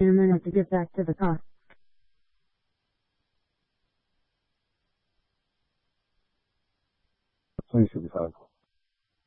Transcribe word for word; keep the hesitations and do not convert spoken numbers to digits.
a minute to get back to the car. Please should be fine.